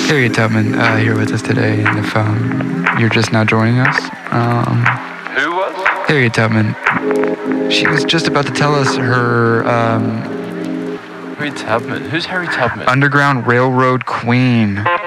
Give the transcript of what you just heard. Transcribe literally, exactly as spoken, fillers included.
Harriet Tubman uh, here with us today, and if um, you're just now joining us, um, Who was? Harriet Tubman. She was just about to tell us her um, Harry Tubman. Who's Harry Tubman? Underground Railroad queen.